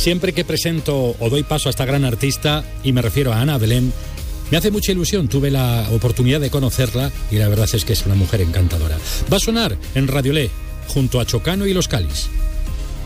Siempre que presento o doy paso a esta gran artista, y me refiero a Ana Belén, me hace mucha ilusión. Tuve la oportunidad de conocerla y la verdad es que es una mujer encantadora. Va a sonar en Radio Le, junto a Chocano y Los Calis.